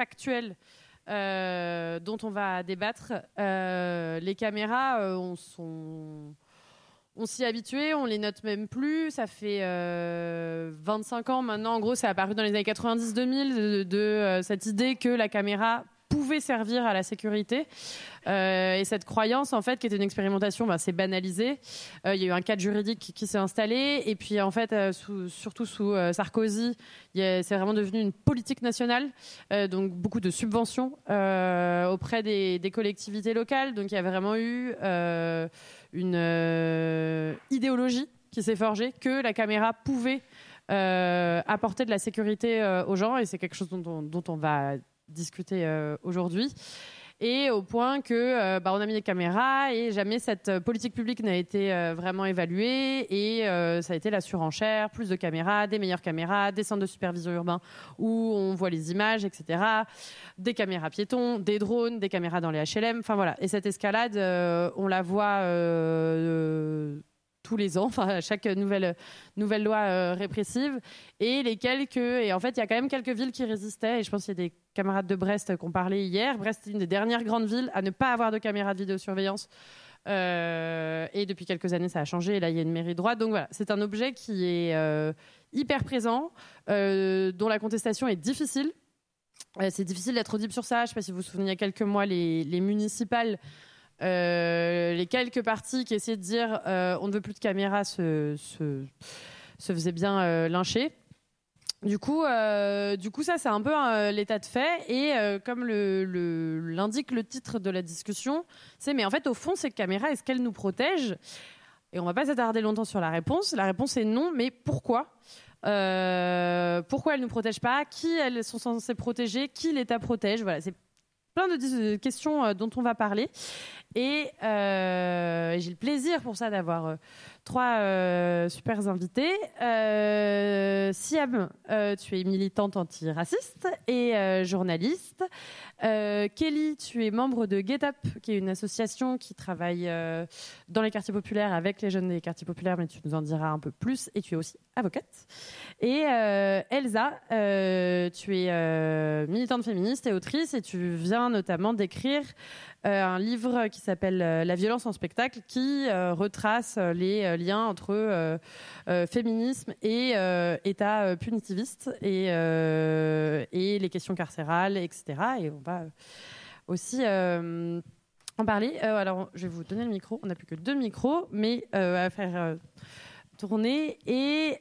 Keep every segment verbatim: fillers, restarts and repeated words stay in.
factuels euh, dont on va débattre. Euh, les caméras, euh, on, sont... on s'y est habitué, on les note même plus. Ça fait euh, vingt-cinq ans maintenant. En gros, c'est apparu dans les années quatre-vingt-dix deux mille de, de, de euh, cette idée que la caméra pouvait servir à la sécurité. Euh, et cette croyance, en fait, qui était une expérimentation, bah, s'est banalisée. Euh, il y a eu un cadre juridique qui, qui s'est installé. Et puis, en fait, euh, sous, surtout sous euh, Sarkozy, il y a, c'est vraiment devenu une politique nationale. Euh, donc, beaucoup de subventions euh, auprès des, des collectivités locales. Donc, il y a vraiment eu euh, une euh, idéologie qui s'est forgée que la caméra pouvait euh, apporter de la sécurité euh, aux gens. Et c'est quelque chose dont on, dont on va discuter euh, aujourd'hui, et au point que euh, bah, on a mis des caméras et jamais cette politique publique n'a été euh, vraiment évaluée, et euh, ça a été la surenchère, plus de caméras, des meilleures caméras, des centres de supervision urbain où on voit les images, et cetera, des caméras piétons, des drones, des caméras dans les H L M, enfin voilà. Et cette escalade, euh, on la voit euh, tous les ans, enfin à chaque nouvelle nouvelle loi euh, répressive, et les quelques et en fait il y a quand même quelques villes qui résistaient, et je pense qu'il y a des camarades de Brest qui ont parlé hier. Brest est une des dernières grandes villes à ne pas avoir de caméras de vidéosurveillance, euh, et depuis quelques années ça a changé, et là il y a une mairie droite. Donc voilà, c'est un objet qui est euh, hyper présent, euh, dont la contestation est difficile. Euh, c'est difficile d'être audible sur ça. Je ne sais pas si vous vous souvenez, il y a quelques mois, les, les municipales, Euh, les quelques partis qui essayaient de dire euh, on ne veut plus de caméras se, se, se faisaient bien euh, lyncher. Du coup, euh, du coup, ça, c'est un peu euh, l'état de fait. Et euh, comme le, le, l'indique le titre de la discussion, c'est mais en fait, au fond, ces caméras, est-ce qu'elles nous protègent ? Et on ne va pas s'attarder longtemps sur la réponse. La réponse est non, mais pourquoi ? euh, Pourquoi elles ne nous protègent pas ? Qui elles sont censées protéger ? Qui l'État protège ? Voilà, c'est plein de, de questions euh, dont on va parler. Et euh, j'ai le plaisir pour ça d'avoir euh, trois euh, super invités. Euh, Siam, euh, tu es militante antiraciste et euh, journaliste. Euh, Kelly, tu es membre de Get Up, qui est une association qui travaille euh, dans les quartiers populaires avec les jeunes des quartiers populaires, mais tu nous en diras un peu plus. Et tu es aussi avocate. Et euh, Elsa, euh, tu es euh, militante féministe et autrice, et tu viens notamment d'écrire euh, un livre qui s'appelle euh, La violence en spectacle, qui euh, retrace euh, les euh, liens entre euh, euh, féminisme et euh, État euh, punitiviste, et, euh, et les questions carcérales, et cetera. Et on va aussi euh, en parler. Euh, alors, je vais vous donner le micro. On n'a plus que deux micros, mais euh, à faire euh, tourner. Et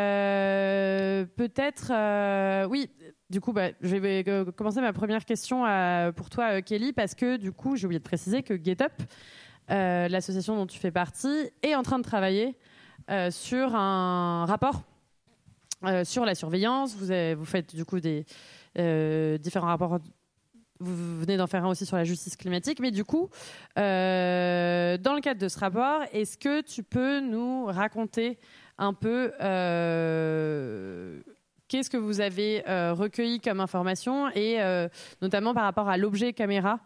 euh, peut-être... Euh, oui... Du coup, bah, je vais commencer ma première question à, pour toi, Kelly, parce que du coup, j'ai oublié de préciser que Get Up, euh, l'association dont tu fais partie, est en train de travailler euh, sur un rapport euh, sur la surveillance. Vous, avez, vous faites du coup des euh, différents rapports. Vous venez d'en faire un aussi sur la justice climatique, mais du coup, euh, dans le cadre de ce rapport, est-ce que tu peux nous raconter un peu euh, qu'est-ce que vous avez euh, recueilli comme information, et euh, notamment par rapport à l'objet caméra,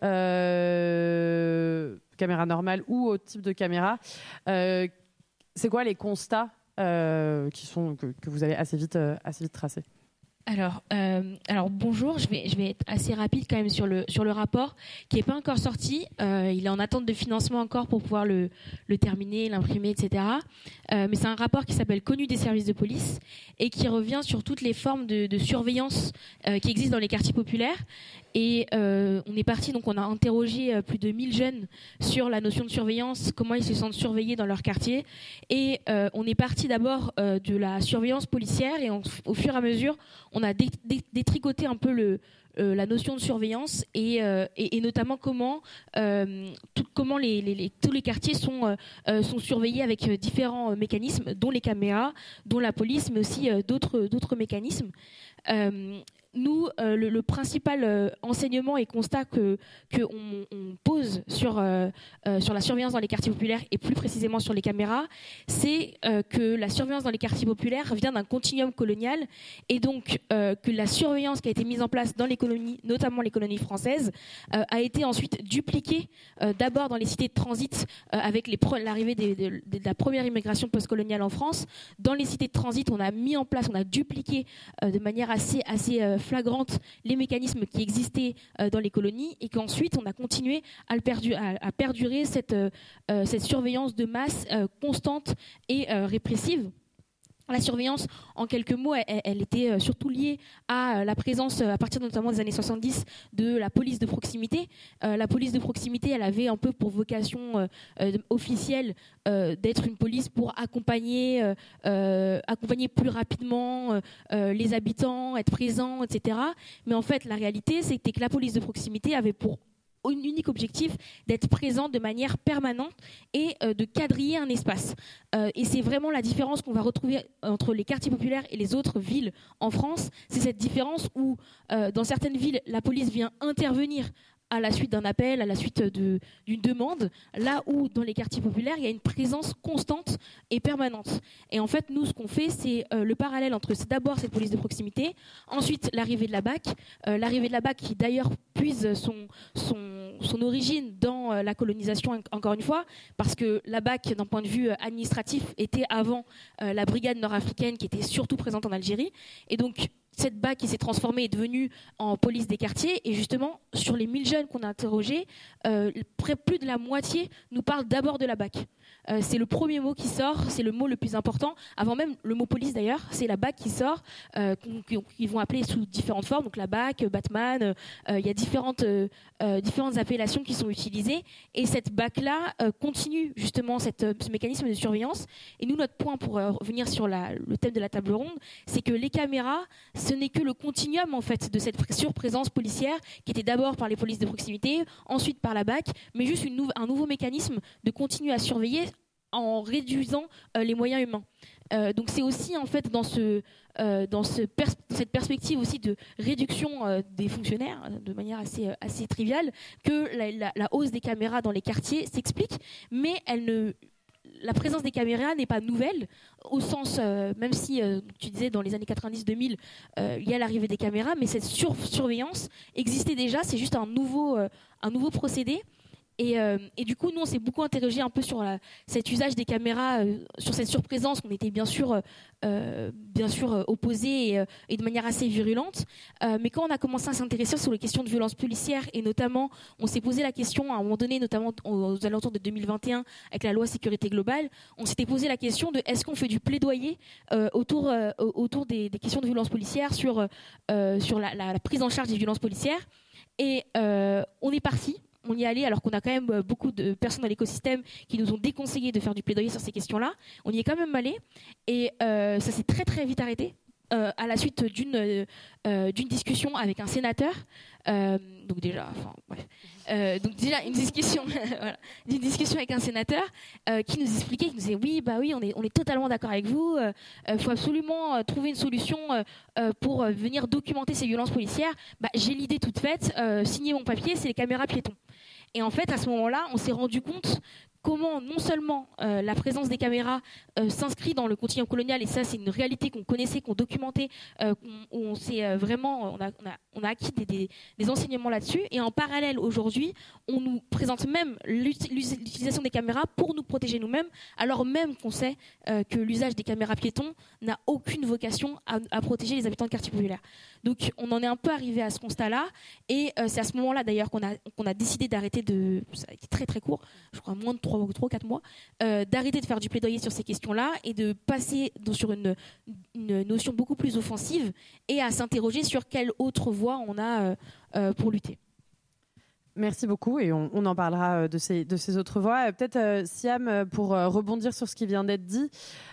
euh, caméra normale ou autre type de caméra, euh, c'est quoi les constats euh, qui sont, que, que vous avez assez vite, euh, assez vite tracés ? Alors, euh, alors bonjour, je vais, je vais être assez rapide quand même sur le, sur le rapport qui n'est pas encore sorti. Euh, il est en attente de financement encore pour pouvoir le, le terminer, l'imprimer, et cetera. Euh, mais c'est un rapport qui s'appelle Connu des services de police et qui revient sur toutes les formes de, de surveillance euh, qui existent dans les quartiers populaires. Et euh, on est parti, donc on a interrogé plus de mille jeunes sur la notion de surveillance, comment ils se sentent surveillés dans leur quartier. Et euh, on est parti d'abord euh, de la surveillance policière, et on, au fur et à mesure, on a dé- dé- détricoté un peu le, euh, la notion de surveillance, et, euh, et, et notamment comment, euh, tout, comment les, les, les, tous les quartiers sont, euh, sont surveillés avec différents euh, mécanismes, dont les caméras, dont la police, mais aussi euh, d'autres, d'autres mécanismes. Euh, Nous, euh, le, le principal euh, enseignement et constat que qu'on on pose sur euh, euh, sur la surveillance dans les quartiers populaires, et plus précisément sur les caméras, c'est euh, que la surveillance dans les quartiers populaires vient d'un continuum colonial, et donc euh, que la surveillance qui a été mise en place dans les colonies, notamment les colonies françaises, euh, a été ensuite dupliquée euh, d'abord dans les cités de transit euh, avec les pro- l'arrivée des, de, de la première immigration postcoloniale en France. Dans les cités de transit, on a mis en place, on a dupliqué euh, de manière assez assez euh, flagrante les mécanismes qui existaient euh, dans les colonies et qu'ensuite on a continué à, le perdu- à, à perdurer cette, euh, cette surveillance de masse euh, constante et euh, répressive. La surveillance, en quelques mots, elle, elle était surtout liée à la présence, à partir notamment des années soixante-dix, de la police de proximité. Euh, la police de proximité, elle avait un peu pour vocation euh, euh, officielle euh, d'être une police pour accompagner, euh, euh, accompagner plus rapidement euh, les habitants, être présent, et cetera. Mais en fait, la réalité, c'était que la police de proximité avait pour un unique objectif d'être présent de manière permanente et euh, de quadriller un espace. Euh, et c'est vraiment la différence qu'on va retrouver entre les quartiers populaires et les autres villes en France. C'est cette différence où, euh, dans certaines villes, la police vient intervenir à la suite d'un appel, à la suite de, d'une demande, là où dans les quartiers populaires, il y a une présence constante et permanente. Et en fait, nous, ce qu'on fait, c'est euh, le parallèle entre c'est d'abord cette police de proximité, ensuite l'arrivée de la B A C, euh, l'arrivée de la B A C qui d'ailleurs puise son, son, son origine dans euh, la colonisation, encore une fois, parce que la B A C, d'un point de vue administratif, était avant euh, la brigade nord-africaine qui était surtout présente en Algérie. Et donc, cette B A C qui s'est transformée est devenue en police des quartiers. Et justement, sur les mille jeunes qu'on a interrogés, euh, près plus de la moitié nous parlent d'abord de la B A C. Euh, c'est le premier mot qui sort, c'est le mot le plus important. Avant même le mot police d'ailleurs, c'est la B A C qui sort, euh, qu'ils vont appeler sous différentes formes. Donc la B A C, Batman, il euh, y a différentes, euh, différentes appellations qui sont utilisées. Et cette B A C-là euh, continue justement cette, ce mécanisme de surveillance. Et nous, notre point pour euh, revenir sur la, le thème de la table ronde, c'est que les caméras, ce n'est que le continuum en fait de cette surprésence policière qui était d'abord par les polices de proximité, ensuite par la B A C, mais juste une nou- un nouveau mécanisme de continuer à surveiller en réduisant euh, les moyens humains. Euh, donc c'est aussi en fait dans, ce, euh, dans ce pers- cette perspective aussi de réduction euh, des fonctionnaires de manière assez, assez triviale que la, la, la hausse des caméras dans les quartiers s'explique, mais elle ne la présence des caméras n'est pas nouvelle, au sens, euh, même si euh, tu disais dans les années quatre-vingt-dix deux mille, euh, il y a l'arrivée des caméras, mais cette sur- surveillance existait déjà, c'est juste un nouveau, euh, un nouveau procédé. Et, euh, et du coup, nous, on s'est beaucoup interrogé un peu sur la, cet usage des caméras, euh, sur cette surprésence qu'on était bien sûr, euh, bien sûr euh, opposés et, euh, et de manière assez virulente. Euh, mais quand on a commencé à s'intéresser sur les questions de violence policière, et notamment, on s'est posé la question à un moment donné, notamment aux alentours de deux mille vingt et un, avec la loi sécurité globale, on s'était posé la question de est-ce qu'on fait du plaidoyer euh, autour, euh, autour des, des questions de violence policière, sur, euh, sur la, la, la prise en charge des violences policières. Et euh, on est parti. On y est allé alors qu'on a quand même beaucoup de personnes dans l'écosystème qui nous ont déconseillé de faire du plaidoyer sur ces questions-là. On y est quand même allé et euh, ça s'est très très vite arrêté euh, à la suite d'une, euh, d'une discussion avec un sénateur. Euh, donc déjà, enfin bref, euh, donc déjà une discussion, voilà, d'une discussion avec un sénateur euh, qui nous expliquait, qui nous disait oui bah oui on est on est totalement d'accord avec vous. Il euh, faut absolument euh, trouver une solution euh, pour euh, venir documenter ces violences policières. Bah, j'ai l'idée toute faite, euh, signez mon papier, c'est les caméras piétons. Et en fait, à ce moment-là, on s'est rendu compte comment non seulement euh, la présence des caméras euh, s'inscrit dans le continuum colonial, et ça c'est une réalité qu'on connaissait, qu'on documentait, euh, qu'on, on s'est euh, vraiment, on a, on a, on a acquis des, des, des enseignements là-dessus. Et en parallèle, aujourd'hui, on nous présente même l'utilisation des caméras pour nous protéger nous-mêmes, alors même qu'on sait euh, que l'usage des caméras piétons n'a aucune vocation à, à protéger les habitants de quartiers populaires. Donc on en est un peu arrivé à ce constat-là, et euh, c'est à ce moment-là d'ailleurs qu'on a, qu'on a décidé d'arrêter de, ça a été très très court, je crois moins de trois ou quatre mois, euh, d'arrêter de faire du plaidoyer sur ces questions-là et de passer donc, sur une, une notion beaucoup plus offensive et à s'interroger sur quelle autre voie on a euh, euh, pour lutter. Merci beaucoup et on, on en parlera de ces, de ces autres voies. Peut-être euh, Siam, pour euh, rebondir sur ce qui vient d'être dit,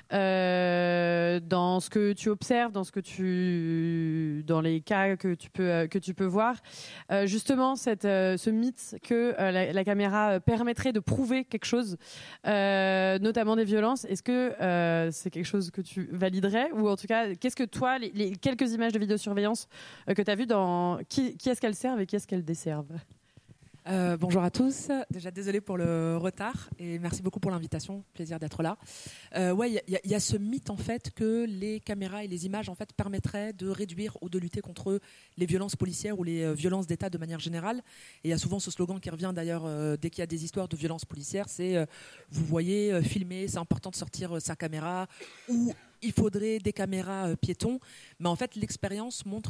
euh, dans ce que tu observes, dans ce que tu, dans les cas que tu peux euh, que tu peux voir, euh, justement cette, euh, ce mythe que euh, la, la caméra permettrait de prouver quelque chose, euh, notamment des violences. Est-ce que euh, c'est quelque chose que tu validerais, ou en tout cas, qu'est-ce que toi, les, les quelques images de vidéosurveillance euh, que tu as vues, dans qui, qui est-ce qu'elles servent et qui est-ce qu'elles desservent? Euh, bonjour à tous. Déjà désolée pour le retard et merci beaucoup pour l'invitation. Plaisir d'être là. Euh, ouais, il y, y a ce mythe en fait que les caméras et les images en fait permettraient de réduire ou de lutter contre les violences policières ou les violences d'État de manière générale. Et il y a souvent ce slogan qui revient d'ailleurs euh, dès qu'il y a des histoires de violences policières, c'est euh, vous voyez euh, filmer, c'est important de sortir euh, sa caméra, ou il faudrait des caméras euh, piétons. Mais en fait, l'expérience montre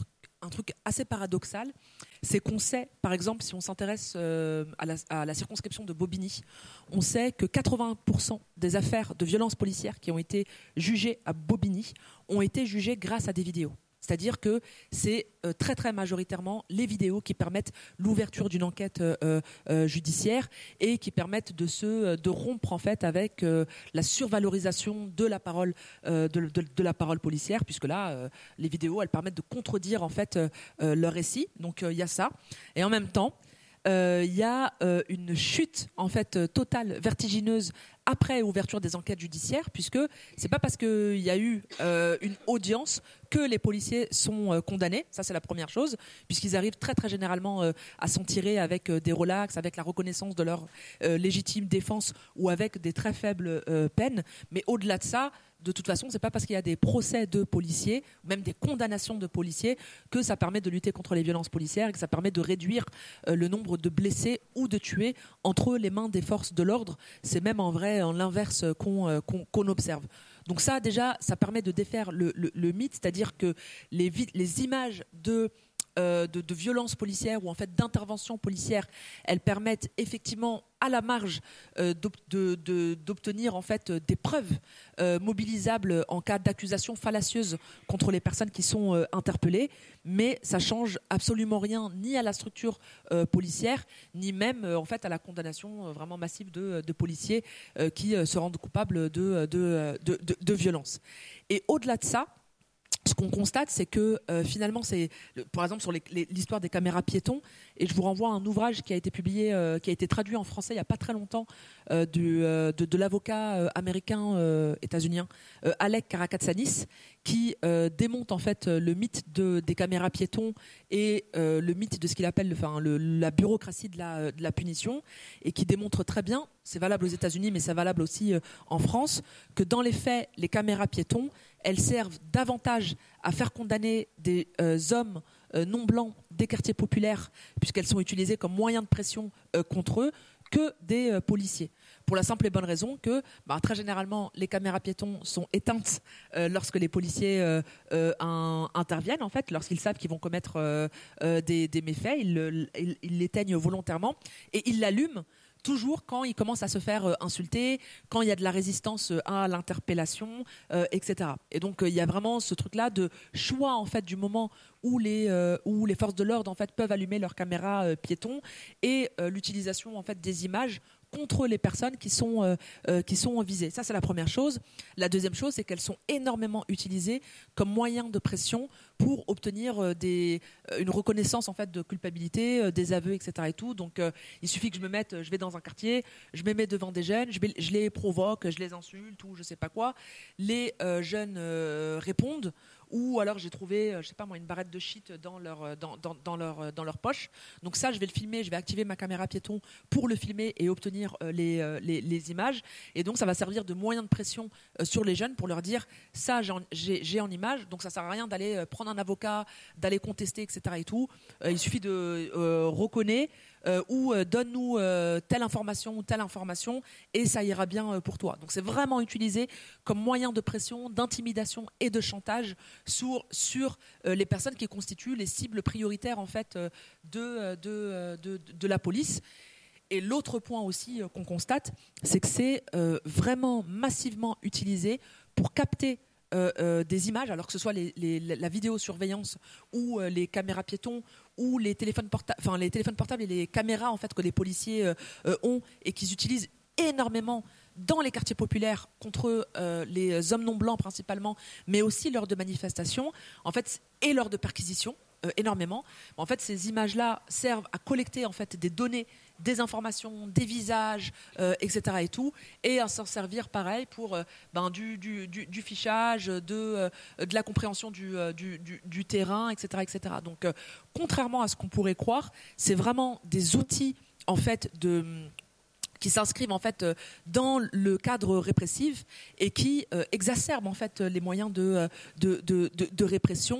un truc assez paradoxal, c'est qu'on sait, par exemple, si on s'intéresse euh, à, la, à la circonscription de Bobigny, on sait que quatre-vingts pour cent des affaires de violences policières qui ont été jugées à Bobigny ont été jugées grâce à des vidéos. C'est-à-dire que c'est euh, très très majoritairement les vidéos qui permettent l'ouverture d'une enquête euh, euh, judiciaire et qui permettent de se de rompre en fait avec euh, la survalorisation de la parole euh, de, de, de la parole policière, puisque là euh, les vidéos elles permettent de contredire en fait euh, euh, leur récit. Donc il euh, y a ça. Et en même temps il euh, y a euh, une chute en fait euh, totale, vertigineuse après ouverture des enquêtes judiciaires, puisque c'est pas parce qu'il y a eu euh, une audience que les policiers sont euh, condamnés. Ça c'est la première chose, puisqu'ils arrivent très très généralement euh, à s'en tirer avec euh, des relax, avec la reconnaissance de leur euh, légitime défense ou avec des très faibles euh, peines. Mais au-delà de ça, de toute façon, c'est pas parce qu'il y a des procès de policiers, même des condamnations de policiers, que ça permet de lutter contre les violences policières et que ça permet de réduire euh, le nombre de blessés ou de tués entre les mains des forces de l'ordre. C'est même en vrai en l'inverse qu'on, euh, qu'on, qu'on observe. Donc ça, déjà, ça permet de défaire le, le, le mythe, c'est-à-dire que les, les images de Euh, de, de violences policières ou en fait d'interventions policières, elles permettent effectivement à la marge euh, d'ob- de, de, d'obtenir en fait des preuves euh, mobilisables en cas d'accusation fallacieuse contre les personnes qui sont euh, interpellées, mais ça change absolument rien ni à la structure euh, policière ni même euh, en fait à la condamnation euh, vraiment massive de, de policiers euh, qui euh, se rendent coupables de, de, de, de, de violences. Et au-delà de ça, ce qu'on constate, c'est que euh, finalement, c'est, par exemple, sur les, les, l'histoire des caméras piétons, et je vous renvoie à un ouvrage qui a été publié, euh, qui a été traduit en français il n'y a pas très longtemps, euh, du, euh, de, de l'avocat euh, américain, euh, états-unien, euh, Alec Karakatsanis, qui euh, démonte en fait le mythe de, des caméras piétons et euh, le mythe de ce qu'il appelle enfin, le, la bureaucratie de la, de la punition, et qui démontre très bien, c'est valable aux États-Unis, mais c'est valable aussi euh, en France, que dans les faits, les caméras piétons, elles servent davantage à faire condamner des euh, hommes euh, non blancs des quartiers populaires, puisqu'elles sont utilisées comme moyen de pression euh, contre eux, que des euh, policiers. Pour la simple et bonne raison que, bah, très généralement, les caméras piétons sont éteintes euh, lorsque les policiers euh, euh, un, interviennent, en fait, lorsqu'ils savent qu'ils vont commettre euh, euh, des, des méfaits, ils, ils, ils l'éteignent volontairement et ils l'allument toujours quand il commence à se faire euh, insulter, quand il y a de la résistance euh, à l'interpellation, euh, et cetera. Et donc euh, il y a vraiment ce truc-là de choix en fait du moment où les euh, où les forces de l'ordre en fait peuvent allumer leurs caméras euh, piétons et euh, l'utilisation en fait des images contre les personnes qui sont, euh, euh, qui sont visées. Ça, c'est la première chose. La deuxième chose, c'est qu'elles sont énormément utilisées comme moyen de pression pour obtenir euh, des, euh, une reconnaissance en fait, de culpabilité, euh, des aveux, et cetera. Et tout. Donc, euh, il suffit que je me mette, je vais dans un quartier, je me mets devant des jeunes, je, vais, je les provoque, je les insulte ou je sais pas quoi. Les euh, jeunes euh, répondent. Ou alors j'ai trouvé, je sais pas moi, une barrette de shit dans leur, dans, dans, dans, leur, dans leur poche. Donc ça, je vais le filmer, je vais activer ma caméra piéton pour le filmer et obtenir euh, les, euh, les, les images. Et donc ça va servir de moyen de pression euh, sur les jeunes pour leur dire, ça j'ai en, j'ai, j'ai en image, donc ça sert à rien d'aller euh, prendre un avocat, d'aller contester, et cetera. Et tout. Euh, il suffit de euh, reconnaître euh, ou euh, donne-nous euh, telle information ou telle information et ça ira bien euh, pour toi. Donc c'est vraiment utilisé comme moyen de pression, d'intimidation et de chantage sur, sur euh, les personnes qui constituent les cibles prioritaires en fait, euh, de, de, de, de, de la police. Et l'autre point aussi euh, qu'on constate, c'est que c'est euh, vraiment massivement utilisé pour capter euh, euh, des images, alors que ce soit les, les, la vidéosurveillance ou euh, les caméras piétons ou les téléphones, porta- enfin, les téléphones portables et les caméras en fait, que les policiers euh, euh, ont et qu'ils utilisent énormément dans les quartiers populaires contre euh, les hommes non blancs principalement, mais aussi lors de manifestations, en fait, et lors de perquisitions, euh, énormément. En fait, ces images-là servent à collecter en fait des données, des informations, des visages, euh, et cetera et tout, et à s'en servir pareil pour euh, ben, du, du, du, du fichage, de, euh, de la compréhension du, euh, du, du, du terrain, et cetera, et cetera. Donc, euh, contrairement à ce qu'on pourrait croire, c'est vraiment des outils en fait de qui s'inscrivent en fait dans le cadre répressif et qui euh, exacerbent en fait les moyens de, de, de, de, de répression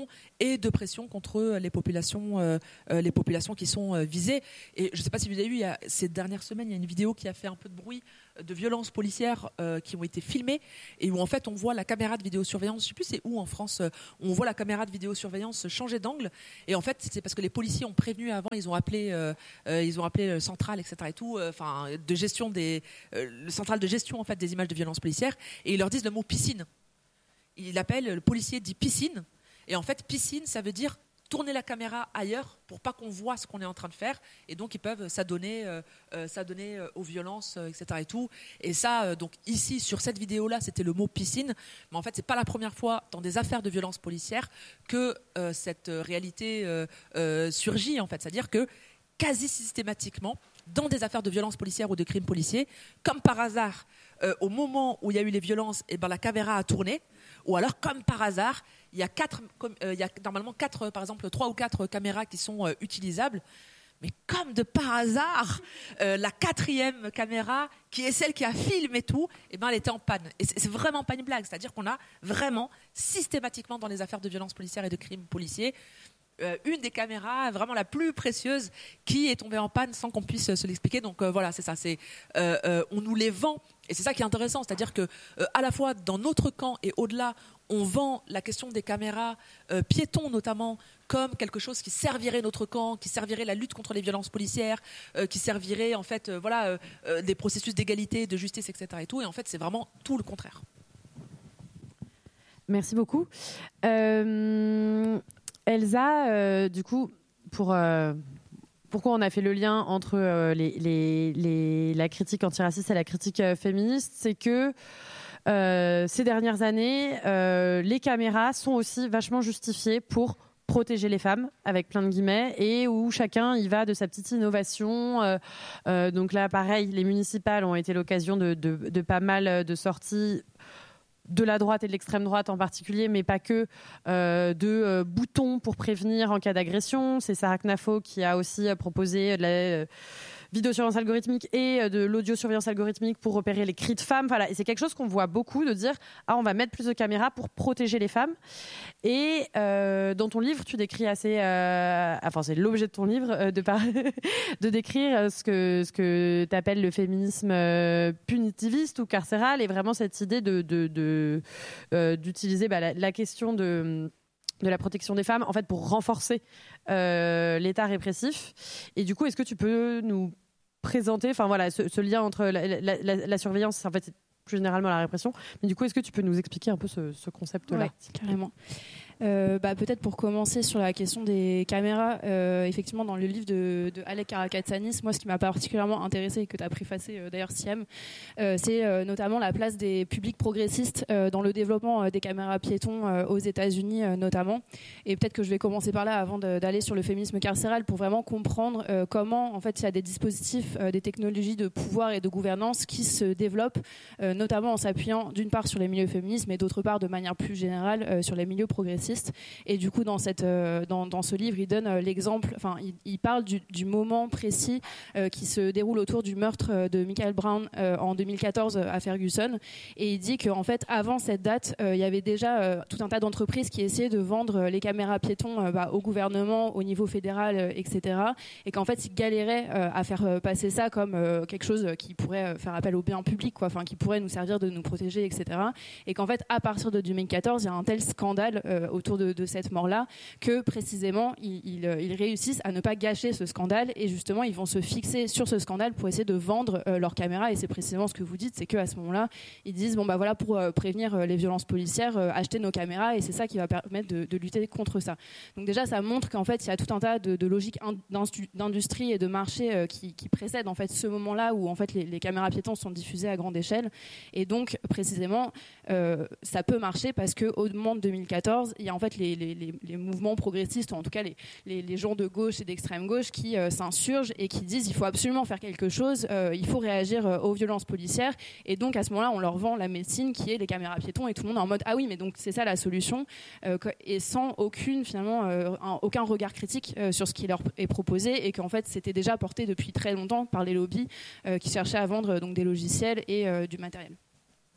et de pression contre les populations, euh, les populations qui sont visées. Et je ne sais pas si vous avez vu, il y a, ces dernières semaines, il y a une vidéo qui a fait un peu de bruit de violences policières euh, qui ont été filmées et où en fait on voit la caméra de vidéosurveillance, je ne sais plus c'est où en France, euh, on voit la caméra de vidéosurveillance changer d'angle et en fait c'est parce que les policiers ont prévenu avant, ils ont appelé, euh, euh, ils ont appelé le central, et cetera et tout, enfin euh, de gestion des, euh, le central de gestion en fait des images de violences policières et ils leur disent le mot piscine. Il appelle, le policier dit piscine et en fait piscine ça veut dire tourner la caméra ailleurs pour pas qu'on voit ce qu'on est en train de faire et donc ils peuvent s'adonner, euh, euh, s'adonner aux violences, euh, et cetera et tout. Et ça, euh, donc ici sur cette vidéo-là, c'était le mot piscine, mais en fait c'est pas la première fois dans des affaires de violences policières que euh, cette réalité euh, euh, surgit en fait, c'est-à-dire que quasi systématiquement dans des affaires de violences policières ou de crimes policiers, comme par hasard, euh, au moment où il y a eu les violences, et ben la caméra a tourné. Ou alors, comme par hasard, il y a, quatre, euh, il y a normalement quatre, par exemple, trois ou quatre caméras qui sont euh, utilisables. Mais comme de par hasard, euh, la quatrième caméra, qui est celle qui a filmé tout, eh ben, elle était en panne. Et c'est, c'est vraiment pas une blague. C'est-à-dire qu'on a vraiment, systématiquement, dans les affaires de violences policières et de crimes policiers, euh, une des caméras vraiment la plus précieuse qui est tombée en panne sans qu'on puisse se l'expliquer. Donc euh, voilà, c'est ça. C'est, euh, euh, on nous les vend. Et c'est ça qui est intéressant, c'est-à-dire que euh, à la fois dans notre camp et au-delà, on vend la question des caméras euh, piétons notamment comme quelque chose qui servirait notre camp, qui servirait la lutte contre les violences policières, euh, qui servirait en fait, euh, voilà, euh, euh, des processus d'égalité, de justice, et cetera et tout. Et en fait, c'est vraiment tout le contraire. Merci beaucoup, euh, Elsa. Euh, du coup, pour euh Pourquoi on a fait le lien entre euh, les, les, les, la critique antiraciste et la critique euh, féministe, c'est que euh, ces dernières années, euh, les caméras sont aussi vachement justifiées pour protéger les femmes, avec plein de guillemets, et où chacun y va de sa petite innovation. Euh, euh, donc là, pareil, les municipales ont été l'occasion de, de, de pas mal de sorties de la droite et de l'extrême droite en particulier, mais pas que, euh, de euh, boutons pour prévenir en cas d'agression. C'est Sarah Knafo qui a aussi euh, proposé de la euh, vidéosurveillance algorithmique et euh, de l'audiosurveillance algorithmique pour repérer les cris de femmes. Voilà. Et c'est quelque chose qu'on voit beaucoup, de dire « Ah, on va mettre plus de caméras pour protéger les femmes ». Et euh, dans ton livre, tu décris assez... Euh, enfin, c'est l'objet de ton livre, euh, de, par... de décrire ce que, ce que tu appelles le féminisme euh, punitiviste ou carcéral, et vraiment cette idée de... de, de Euh, d'utiliser bah, la, la question de, de la protection des femmes en fait pour renforcer euh, l'état répressif. Et du coup, est-ce que tu peux nous présenter, enfin voilà, ce, ce lien entre la, la, la, la surveillance, en fait, c'est plus généralement la répression, mais du coup, est-ce que tu peux nous expliquer un peu ce, ce concept-là? Ouais, carrément. Euh, bah, peut-être pour commencer sur la question des caméras, euh, effectivement dans le livre de, de Alek Karakatsanis, moi ce qui m'a particulièrement intéressé et que tu as préfacé euh, d'ailleurs Siam, euh, c'est euh, notamment la place des publics progressistes euh, dans le développement euh, des caméras piétons euh, aux États-Unis euh, notamment. Et peut-être que je vais commencer par là avant de, d'aller sur le féminisme carcéral pour vraiment comprendre euh, comment en fait il y a des dispositifs, euh, des technologies de pouvoir et de gouvernance qui se développent, euh, notamment en s'appuyant d'une part sur les milieux féministes, mais d'autre part de manière plus générale euh, sur les milieux progressistes. Et du coup, dans, cette, euh, dans, dans ce livre, il donne euh, l'exemple, enfin, il, il parle du, du moment précis euh, qui se déroule autour du meurtre de Michael Brown euh, en deux mille quatorze à Ferguson. Et il dit qu'en fait, avant cette date, euh, il y avait déjà euh, tout un tas d'entreprises qui essayaient de vendre les caméras piétons euh, bah, au gouvernement, au niveau fédéral, euh, et cetera. Et qu'en fait, ils galéraient euh, à faire passer ça comme euh, quelque chose qui pourrait faire appel au bien public, quoi, enfin, qui pourrait nous servir de nous protéger, et cetera. Et qu'en fait, à partir de deux mille quatorze, il y a un tel scandale euh, autour de, de cette mort-là que précisément ils, ils, ils réussissent à ne pas gâcher ce scandale et justement ils vont se fixer sur ce scandale pour essayer de vendre euh, leurs caméras. Et c'est précisément ce que vous dites, c'est qu'à ce moment-là ils disent bon bah voilà, pour euh, prévenir euh, les violences policières, euh, acheter nos caméras, et c'est ça qui va permettre de, de lutter contre ça. Donc déjà ça montre qu'en fait il y a tout un tas de, de logiques d'industrie et de marché euh, qui, qui précèdent en fait ce moment-là où en fait les, les caméras piétons sont diffusées à grande échelle. Et donc précisément euh, ça peut marcher parce qu'au moment de deux mille quatorze il y a en fait les, les, les, les mouvements progressistes, ou en tout cas les, les, les gens de gauche et d'extrême gauche qui euh, s'insurgent et qui disent il faut absolument faire quelque chose, euh, il faut réagir euh, aux violences policières. Et donc à ce moment-là on leur vend la médecine qui est les caméras piétons, et tout le monde est en mode ah oui mais donc c'est ça la solution, euh, et sans aucune finalement euh, un, aucun regard critique euh, sur ce qui leur est proposé, et qu'en fait c'était déjà porté depuis très longtemps par les lobbies euh, qui cherchaient à vendre donc des logiciels et euh, du matériel.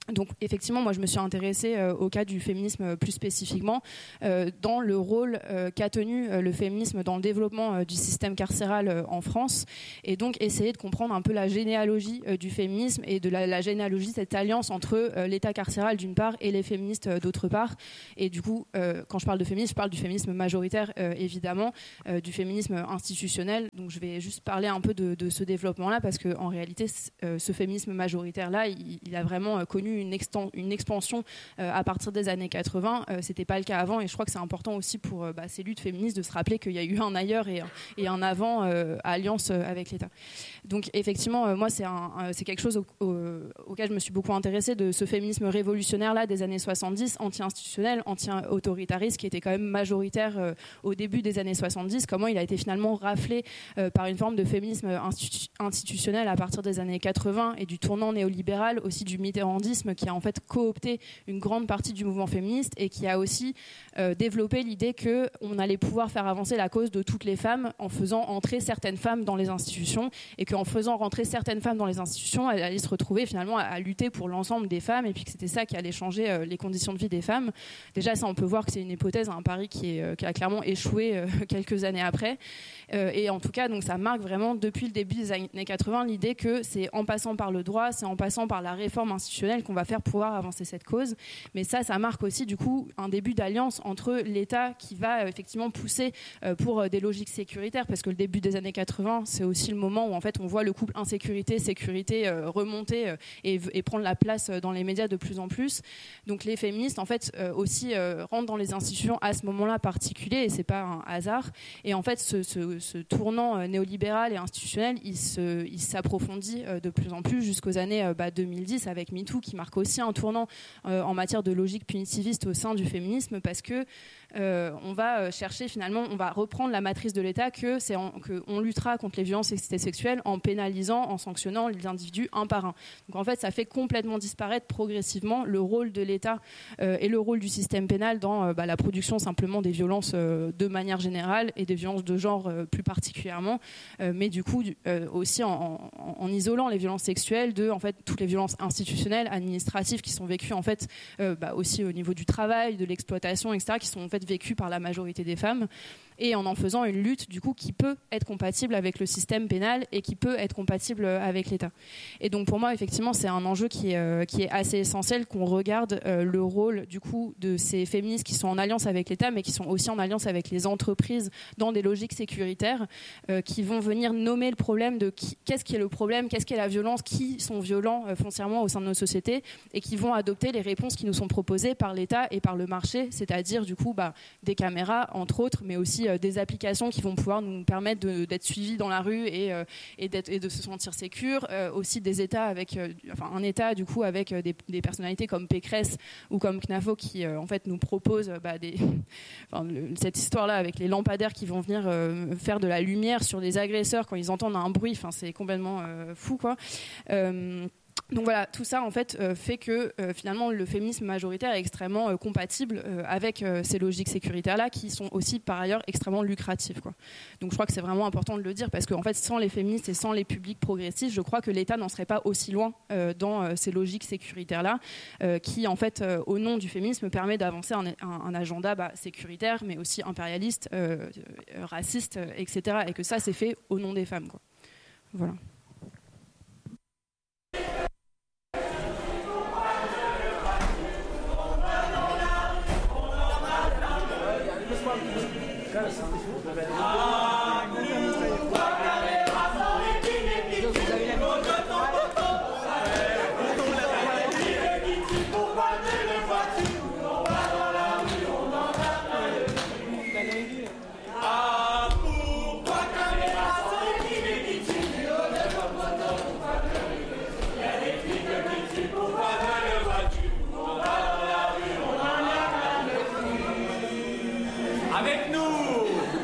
Donc effectivement, moi je me suis intéressée euh, au cas du féminisme euh, plus spécifiquement, euh, dans le rôle euh, qu'a tenu euh, le féminisme dans le développement euh, du système carcéral euh, en France, et donc essayer de comprendre un peu la généalogie euh, du féminisme et de la, la généalogie de cette alliance entre euh, l'état carcéral d'une part et les féministes euh, d'autre part. Et du coup, euh, quand je parle de féminisme, je parle du féminisme majoritaire euh, évidemment, euh, du féminisme institutionnel. Donc je vais juste parler un peu de, de ce développement-là, parce qu'en réalité, euh, ce féminisme majoritaire-là, il, il a vraiment euh, connu Une, exten- une expansion euh, à partir des années quatre-vingts. Euh, c'était pas le cas avant, et je crois que c'est important aussi pour euh, bah, ces luttes féministes de se rappeler qu'il y a eu un ailleurs et, et un avant euh, alliance euh, avec l'État. Donc effectivement, euh, moi c'est, un, un, c'est quelque chose au, au, auquel je me suis beaucoup intéressée, de ce féminisme révolutionnaire là des années soixante-dix, anti-institutionnel, anti-autoritariste, qui était quand même majoritaire euh, au début des années soixante-dix. Comment il a été finalement raflé euh, par une forme de féminisme institu- institutionnel à partir des années quatre-vingts et du tournant néolibéral, aussi du mitterrandisme, qui a en fait coopté une grande partie du mouvement féministe, et qui a aussi euh, développé l'idée qu'on allait pouvoir faire avancer la cause de toutes les femmes en faisant entrer certaines femmes dans les institutions, et qu'en faisant rentrer certaines femmes dans les institutions, elles allaient se retrouver finalement à, à lutter pour l'ensemble des femmes, et puis que c'était ça qui allait changer euh, les conditions de vie des femmes. Déjà, ça, on peut voir que c'est une hypothèse, un pari qui, est, euh, qui a clairement échoué euh, quelques années après. Euh, et en tout cas, donc, ça marque vraiment depuis le début des années quatre-vingts l'idée que c'est en passant par le droit, c'est en passant par la réforme institutionnelle qu'on va faire pouvoir avancer cette cause. Mais ça, ça marque aussi du coup un début d'alliance entre l'État, qui va euh, effectivement pousser euh, pour euh, des logiques sécuritaires, parce que le début des années quatre-vingts, c'est aussi le moment où en fait on voit le couple insécurité-sécurité euh, remonter euh, et, et prendre la place euh, dans les médias de plus en plus. Donc les féministes en fait euh, aussi euh, rentrent dans les institutions à ce moment-là particulier, et c'est pas un hasard. Et en fait ce, ce, ce tournant euh, néolibéral et institutionnel, il, se, il s'approfondit euh, de plus en plus jusqu'aux années euh, bah, deux mille dix, avec MeToo, qui marque aussi un tournant euh, en matière de logique punitiviste au sein du féminisme, parce que euh, on va chercher finalement, on va reprendre la matrice de l'État, que c'est en, que on luttera contre les violences sexuelles en pénalisant, en sanctionnant les individus un par un. Donc en fait, ça fait complètement disparaître progressivement le rôle de l'État euh, et le rôle du système pénal dans euh, bah, la production simplement des violences euh, de manière générale, et des violences de genre euh, plus particulièrement, euh, mais du coup euh, aussi en, en, en isolant les violences sexuelles de en fait toutes les violences institutionnelles, administratives, qui sont vécues en fait euh, bah, aussi au niveau du travail, de l'exploitation, et cetera, qui sont en fait vécues par la majorité des femmes, et en en faisant une lutte du coup qui peut être compatible avec le système pénal et qui peut être compatible avec l'État. Et donc pour moi effectivement c'est un enjeu qui est, euh, qui est assez essentiel, qu'on regarde euh, le rôle du coup de ces féministes qui sont en alliance avec l'État, mais qui sont aussi en alliance avec les entreprises dans des logiques sécuritaires, euh, qui vont venir nommer le problème de qui, qu'est-ce qui est le problème, qu'est-ce qui est la violence, qui sont violents euh, foncièrement au sein de nos sociétés, et qui vont adopter les réponses qui nous sont proposées par l'État et par le marché, c'est-à-dire du coup bah, des caméras entre autres, mais aussi euh, des applications qui vont pouvoir nous permettre de, d'être suivis dans la rue et, euh, et, d'être, et de se sentir sécure, euh, aussi des États avec, euh, enfin un État du coup avec euh, des, des personnalités comme Pécresse ou comme CNAFO qui euh, en fait nous proposent bah, des, enfin, le, cette histoire-là avec les lampadaires qui vont venir euh, faire de la lumière sur les agresseurs quand ils entendent un bruit, enfin c'est complètement euh, fou quoi. Euh, Donc voilà, tout ça en fait euh, fait que euh, finalement le féminisme majoritaire est extrêmement euh, compatible euh, avec euh, ces logiques sécuritaires-là, qui sont aussi par ailleurs extrêmement lucratives, quoi. Donc je crois que c'est vraiment important de le dire, parce qu'en fait sans les féministes et sans les publics progressistes, je crois que l'État n'en serait pas aussi loin euh, dans euh, ces logiques sécuritaires-là, euh, qui en fait euh, au nom du féminisme permet d'avancer un, un, un agenda bah, sécuritaire, mais aussi impérialiste, euh, euh, raciste, euh, et cetera. Et que ça c'est fait au nom des femmes, quoi. Voilà. Ah